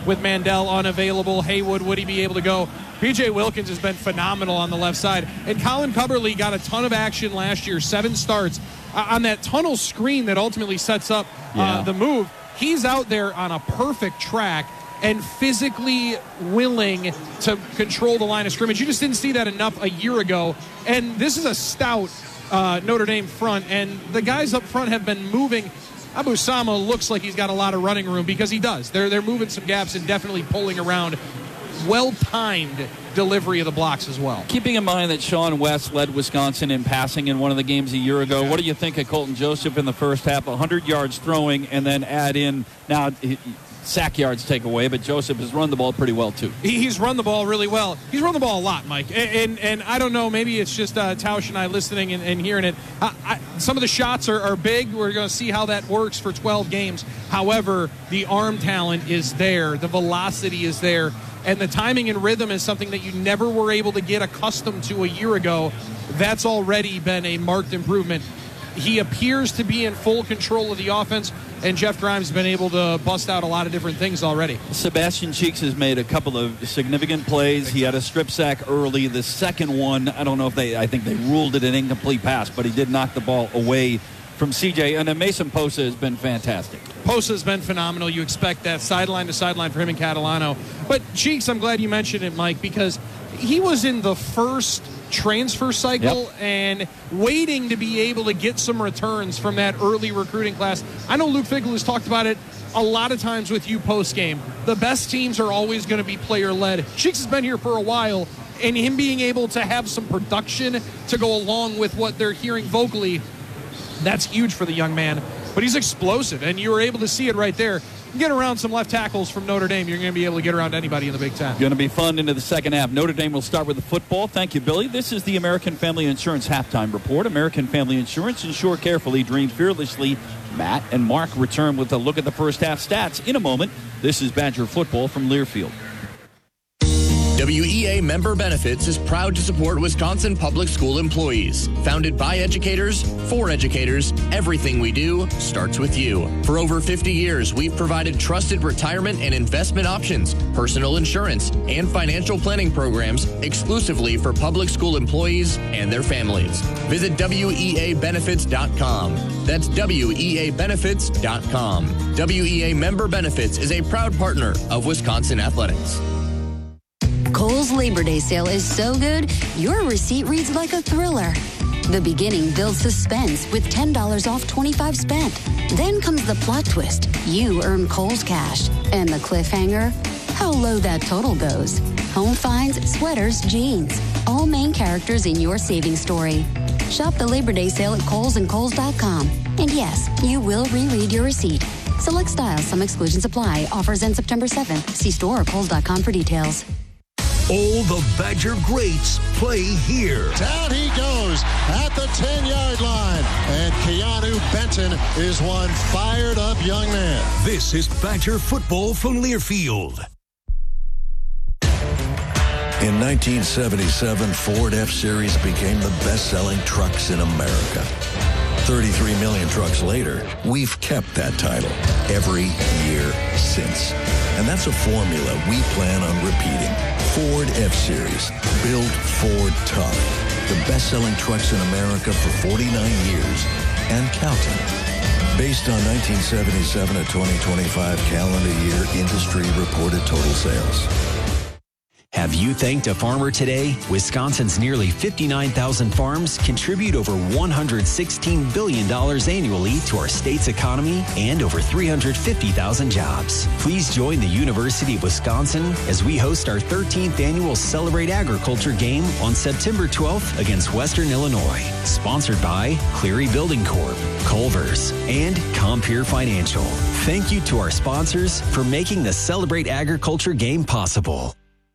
with Mandel unavailable. Haywood, would he be able to go? P.J. Wilkins has been phenomenal on the left side. And Colin Cubberly got a ton of action last year, 7 starts. On that tunnel screen that ultimately sets up the move, he's out there on a perfect track and physically willing to control the line of scrimmage. You just didn't see that enough a year ago. And this is a stout Notre Dame front, and the guys up front have been moving. Abu Sama looks like he's got a lot of running room because he does. They're moving some gaps and definitely pulling around. Well-timed delivery of the blocks as well. Keeping in mind that Sean West led Wisconsin in passing in one of the games a year ago, what do you think of Colton Joseph in the first half? 100 yards throwing, and then add in now sack yards take away, but Joseph has run the ball pretty well too. He's run the ball really well. He's run the ball a lot, Mike. And I don't know, maybe it's just Tausch and I listening and hearing it. Some of the shots are big. We're going to see how that works for 12 games. However, the arm talent is there. The velocity is there. And the timing and rhythm is something that you never were able to get accustomed to a year ago. That's already been a marked improvement. He appears to be in full control of the offense, and Jeff Grimes has been able to bust out a lot of different things already. Sebastian Cheeks has made a couple of significant plays. He had a strip sack early. The second one, I don't know if I think they ruled it an incomplete pass, but he did knock the ball away from CJ. And then Mason Posa has been fantastic. Posa has been phenomenal. You expect that sideline to sideline for him and Catalano. But Cheeks, I'm glad you mentioned it, Mike, because he was in the first transfer cycle and waiting to be able to get some returns from that early recruiting class. I know Luke Fickell has talked about it a lot of times with you post-game. The best teams are always going to be player-led. Cheeks has been here for a while, and him being able to have some production to go along with what they're hearing vocally, that's huge for the young man. But he's explosive, and you were able to see it right there. Get around some left tackles from Notre Dame, you're going to be able to get around anybody in the Big Ten. Going to be fun into the second half. Notre Dame will start with the football. Thank you, Billy. This is the American Family Insurance Halftime Report. American Family Insurance. Insure carefully, dream fearlessly. Matt and Mark return with a look at the first half stats in a moment. This is Badger Football from Learfield. WEA Member Benefits is proud to support Wisconsin public school employees. Founded by educators, for educators, everything we do starts with you. For over 50 years, we've provided trusted retirement and investment options, personal insurance, and financial planning programs exclusively for public school employees and their families. Visit WEAbenefits.com. That's WEAbenefits.com. WEA Member Benefits is a proud partner of Wisconsin Athletics. Kohl's Labor Day sale is so good, your receipt reads like a thriller. The beginning builds suspense with $10 off 25 spent. Then comes the plot twist. You earn Kohl's cash. And the cliffhanger? How low that total goes. Home finds, sweaters, jeans. All main characters in your savings story. Shop the Labor Day sale at Kohl's and Kohl's.com. And yes, you will reread your receipt. Select styles, some exclusions apply. Offers end September 7th. See store or Kohl's.com for details. All the Badger greats play here. Down he goes at the 10-yard line. And Keanu Benton is one fired-up young man. This is Badger football from Learfield. In 1977, Ford F-Series became the best-selling trucks in America. 33 million trucks later, we've kept that title every year since. And that's a formula we plan on repeating. Ford F-Series, built Ford tough. The best-selling trucks in America for 49 years and counting. Based on 1977 to 2025 calendar year industry reported total sales. Have you thanked a farmer today? Wisconsin's nearly 59,000 farms contribute over $116 billion annually to our state's economy and over 350,000 jobs. Please join the University of Wisconsin as we host our 13th annual Celebrate Agriculture game on September 12th against Western Illinois. Sponsored by Cleary Building Corp., Culver's, and Compeer Financial. Thank you to our sponsors for making the Celebrate Agriculture game possible.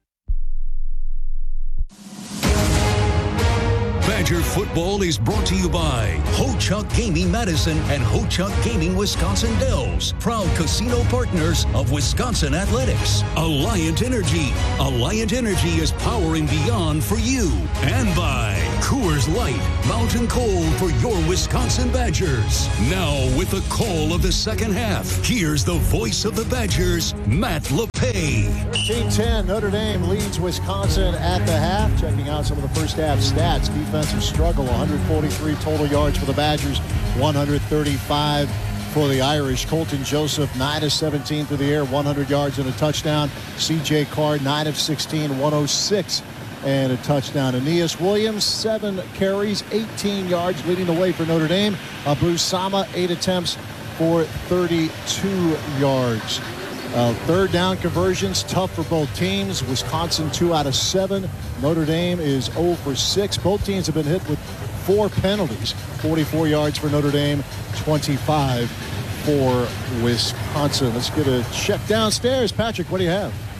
Badger football is brought to you by Ho-Chunk Gaming Madison and Ho-Chunk Gaming Wisconsin Dells, proud casino partners of Wisconsin Athletics. Alliant Energy. Alliant Energy is powering beyond for you. And by Coors Light, mountain cold for your Wisconsin Badgers. Now with the call of the second half, here's the voice of the Badgers, Matt LePage. today. 13-10, Notre Dame leads Wisconsin at the half. Checking out some of the first half stats. Defensive struggle, 143 total yards for the Badgers, 135 for the Irish. Colton Joseph, 9 of 17 through the air, 100 yards and a touchdown. C.J. Card, 9 of 16, 106 and a touchdown. Aeneas Williams, 7 carries, 18 yards, leading the way for Notre Dame. Abu Sama, 8 attempts for 32 yards. Third down conversions, tough for both teams. Wisconsin 2 out of 7. Notre Dame is 0 for 6. Both teams have been hit with 4 penalties. 44 yards for Notre Dame, 25 for Wisconsin. Let's get a check downstairs. Patrick, what do you have?